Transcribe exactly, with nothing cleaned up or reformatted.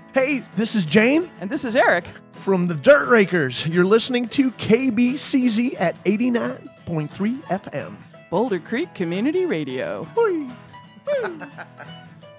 Hey, this is Jane. And this is Eric. From the Dirt Rakers. You're listening to K B C Z at eighty-nine point three F M. Boulder Creek Community Radio. Whee.